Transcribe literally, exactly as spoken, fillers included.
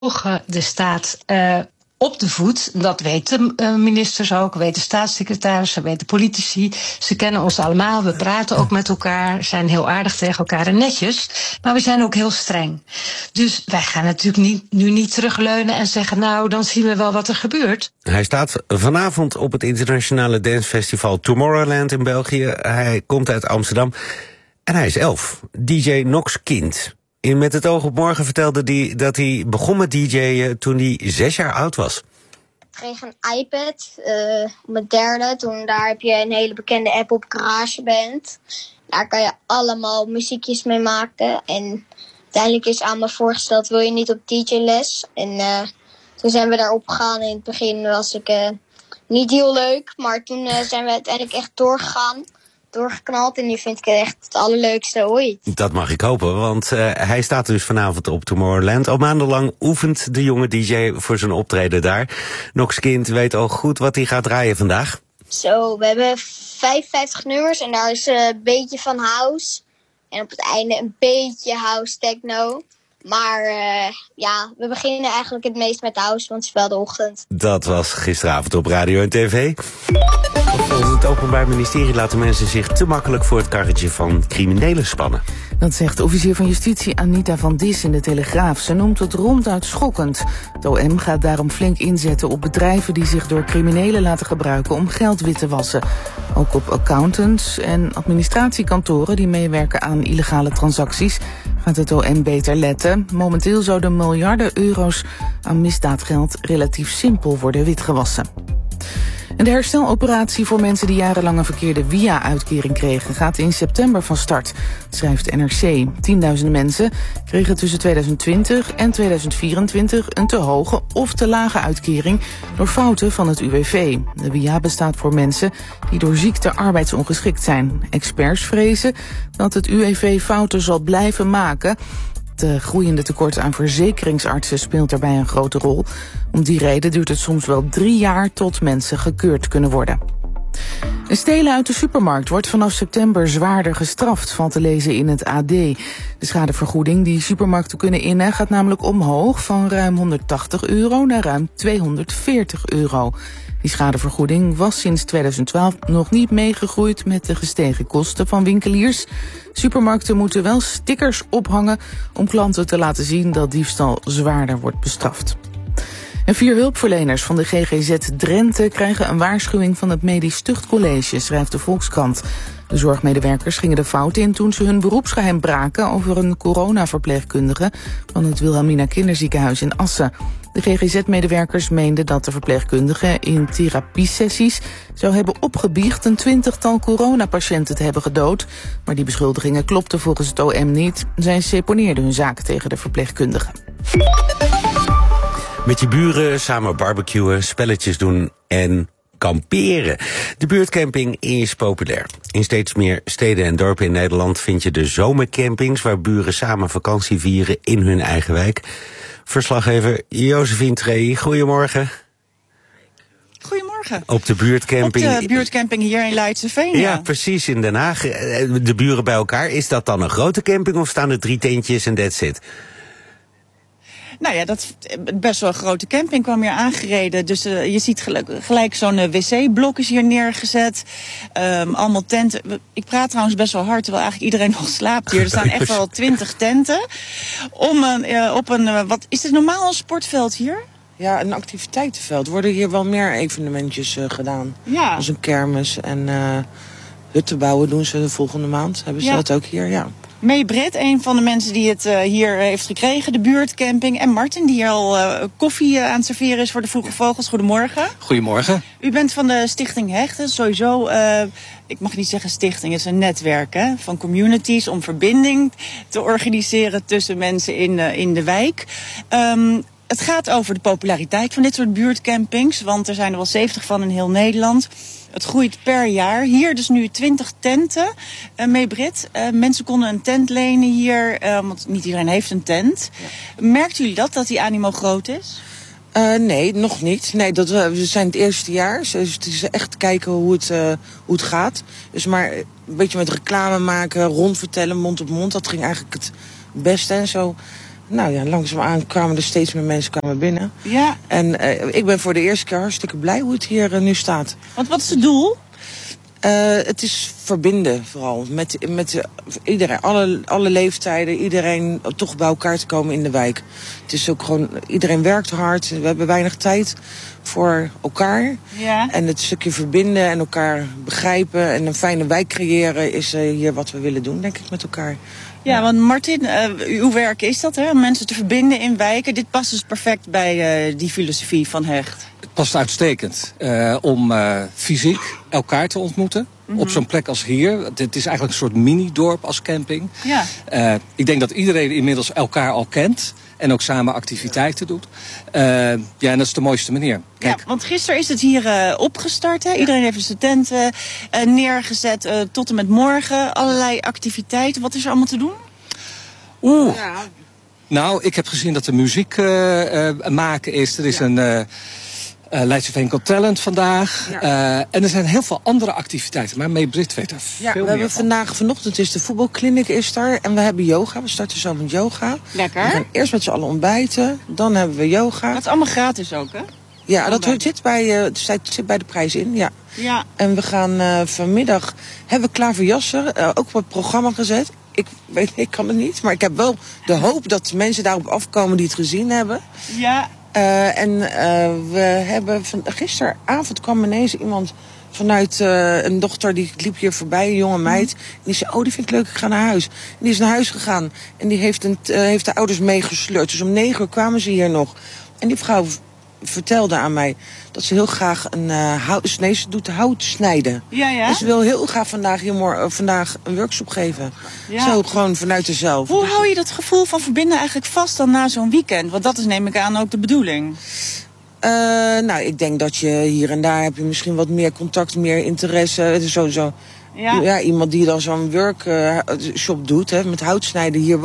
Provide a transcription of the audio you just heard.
volgen de staat uh, op de voet. Dat weten uh, ministers ook, weten staatssecretarissen, weten politici. Ze kennen ons allemaal, we praten ook met elkaar, zijn heel aardig tegen elkaar en netjes. Maar we zijn ook heel streng. Dus wij gaan natuurlijk niet, nu niet terugleunen en zeggen, nou, dan zien we wel wat er gebeurt. Hij staat vanavond op het internationale dancefestival Tomorrowland in België. Hij komt uit Amsterdam en hij is elf. D J Nox Kind. In Met het oog op morgen vertelde hij dat hij begon met D J'en toen hij zes jaar oud was. Ik kreeg een iPad uh, op mijn derde. Toen daar heb je een hele bekende app op, GarageBand. Daar kan je allemaal muziekjes mee maken. En uiteindelijk is aan me voorgesteld, wil je niet op D J-les? En uh, toen zijn we daarop gegaan. In het begin was ik uh, niet heel leuk. Maar toen uh, zijn we uiteindelijk echt doorgegaan. Doorgeknald en nu vind ik het echt het allerleukste ooit. Dat mag ik hopen, want uh, hij staat dus vanavond op Tomorrowland. Al maandenlang oefent de jonge D J voor zijn optreden daar. Nox Kind weet al goed wat hij gaat draaien vandaag. Zo, we hebben vijfenvijftig nummers en daar is uh, een beetje van house. En op het einde een beetje house techno. Maar uh, ja, we beginnen eigenlijk het meest met house, want het is wel de ochtend. Dat was gisteravond op radio en tv. Volgens het Openbaar Ministerie laten mensen zich te makkelijk voor het karretje van criminelen spannen. Dat zegt officier van Justitie Anita van Dis in de Telegraaf. Ze noemt het ronduit schokkend. Het O M gaat daarom flink inzetten op bedrijven die zich door criminelen laten gebruiken om geld wit te wassen. Ook op accountants en administratiekantoren die meewerken aan illegale transacties gaat het O M beter letten. Momenteel zouden miljarden euro's aan misdaadgeld relatief simpel worden witgewassen. En de hersteloperatie voor mensen die jarenlang een verkeerde W I A-uitkering kregen gaat in september van start, schrijft N R C. Tienduizenden mensen kregen tussen tweeduizend twintig en tweeduizend vierentwintig een te hoge of te lage uitkering door fouten van het U W V. De W I A bestaat voor mensen die door ziekte arbeidsongeschikt zijn. Experts vrezen dat het U W V fouten zal blijven maken. Het groeiende tekort aan verzekeringsartsen speelt daarbij een grote rol. Om die reden duurt het soms wel drie jaar tot mensen gekeurd kunnen worden. Een stelen uit de supermarkt wordt vanaf september zwaarder gestraft, valt te lezen in het A D. De schadevergoeding die supermarkten kunnen innen gaat namelijk omhoog van ruim honderdtachtig euro naar ruim tweehonderdveertig euro. Die schadevergoeding was sinds tweeduizend twaalf nog niet meegegroeid met de gestegen kosten van winkeliers. Supermarkten moeten wel stickers ophangen om klanten te laten zien dat diefstal zwaarder wordt bestraft. En vier hulpverleners van de G G Z Drenthe krijgen een waarschuwing van het Medisch Tuchtcollege, schrijft de Volkskrant. De zorgmedewerkers gingen de fout in toen ze hun beroepsgeheim braken over een coronaverpleegkundige van het Wilhelmina Kinderziekenhuis in Assen. De G G Z-medewerkers meenden dat de verpleegkundige in therapiesessies zou hebben opgebiecht een twintigtal coronapatiënten te hebben gedood. Maar die beschuldigingen klopten volgens het O M niet. Zij seponeerden hun zaak tegen de verpleegkundige. Met je buren samen barbecuen, spelletjes doen en kamperen. De buurtcamping is populair. In steeds meer steden en dorpen in Nederland vind je de zomercampings waar buren samen vakantie vieren in hun eigen wijk. Verslaggever Josephine Trey, goedemorgen. Goedemorgen. Op de buurtcamping. Op de buurtcamping hier in Leidscheveen. Ja, Ja, precies, in Den Haag. De buren bij elkaar. Is dat dan een grote camping of staan er drie tentjes en that's it? Nou ja, dat best wel een grote camping kwam hier aangereden. Dus uh, je ziet gelijk, gelijk zo'n uh, wc-blok is hier neergezet. Um, allemaal tenten. Ik praat trouwens best wel hard, terwijl eigenlijk iedereen nog slaapt hier. Er staan echt wel twintig tenten. Om een, uh, op een, uh, wat is dit normaal een sportveld hier? Ja, een activiteitenveld. Er worden hier wel meer evenementjes uh, gedaan. Ja. Dus een kermis en uh, hutten bouwen doen ze de volgende maand. Hebben ze Ja. dat ook hier, ja. Mee Britt, een van de mensen die het uh, hier heeft gekregen, de buurtcamping. En Martin, die hier al uh, koffie uh, aan het serveren is voor de Vroege Vogels. Goedemorgen. Goedemorgen. U bent van de stichting Hechten. Sowieso, uh, ik mag niet zeggen stichting, het is een netwerk hè, van communities om verbinding te organiseren tussen mensen in, uh, in de wijk. Um, het gaat over de populariteit van dit soort buurtcampings, want er zijn er wel zeventig van in heel Nederland. Het groeit per jaar. Hier dus nu twintig tenten uh, mee, Brit. Uh, mensen konden een tent lenen hier, uh, want niet iedereen heeft een tent. Ja. Merkt jullie dat, dat die animo groot is? Uh, nee, nog niet. Nee, dat, uh, we zijn het eerste jaar. Dus het is echt kijken hoe het, uh, hoe het gaat. Dus maar een beetje met reclame maken, rondvertellen, mond op mond. Dat ging eigenlijk het beste en zo. nou ja, langzaamaan kwamen er steeds meer mensen kwamen binnen. Ja. En uh, ik ben voor de eerste keer hartstikke blij hoe het hier uh, nu staat. Want wat is het doel? Uh, het is verbinden vooral. Met, met uh, iedereen, alle, alle leeftijden, iedereen toch bij elkaar te komen in de wijk. Het is ook gewoon, iedereen werkt hard. We hebben weinig tijd voor elkaar. Ja. En het stukje verbinden en elkaar begrijpen en een fijne wijk creëren is uh, hier wat we willen doen, denk ik, met elkaar. Ja, want Martin, uh, uw werk is dat, hè? Om mensen te verbinden in wijken. Dit past dus perfect bij uh, die filosofie van Hecht. Het past uitstekend uh, om uh, fysiek elkaar te ontmoeten. Mm-hmm. Op zo'n plek als hier. Het is eigenlijk een soort mini-dorp als camping. Ja. Uh, ik denk dat iedereen inmiddels elkaar al kent. En ook samen activiteiten doet. Uh, ja, en dat is de mooiste manier. Kijk. Ja, want gisteren is het hier uh, opgestart. Hè? Iedereen heeft zijn tent uh, neergezet. Uh, tot en met morgen. Allerlei activiteiten. Wat is er allemaal te doen? Oeh. Ja. Nou, ik heb gezien dat er muziek uh, uh, maken is. Er is ja. een... Uh, Uh, Leidseveen Got Talent vandaag. Ja. Uh, en er zijn heel veel andere activiteiten. Maar mee Brit weet er ja, veel we hebben van. vandaag, vanochtend is de voetbalkliniek is daar. En we hebben yoga. We starten zo met yoga. Lekker. We gaan eerst met z'n allen ontbijten. Dan hebben we yoga. Dat is allemaal gratis ook, hè? Ja, dat zit bij, uh, zit bij de prijs in. Ja. Ja. En we gaan uh, vanmiddag... Hebben we klaverjassen uh, ook op het programma gezet. Ik weet, ik kan het niet. Maar ik heb wel de hoop dat mensen daarop afkomen die het gezien hebben. Ja. Uh, en uh, we hebben van, gisteravond kwam ineens iemand vanuit uh, een dochter die liep hier voorbij, een jonge meid. En die zei, oh, die vind ik leuk, ik ga naar huis. En die is naar huis gegaan en die heeft, een, uh, heeft de ouders meegesleurd. Dus om negen uur kwamen ze hier nog. En die vrouw vertelde aan mij dat ze heel graag een uh, hout, nee, ze doet hout snijden. Ja, ja. En ze wil heel graag vandaag, hier morgen, uh, vandaag een workshop geven. Ja. Zo gewoon vanuit zichzelf. Hoe hou je dat gevoel van verbinden eigenlijk vast dan na zo'n weekend? Want dat is, neem ik aan, ook de bedoeling. Uh, nou, ik denk dat je hier en daar heb je misschien wat meer contact, meer interesse. Het is sowieso ja. Ja, iemand die dan zo'n workshop doet, hè, met houtsnijden hier.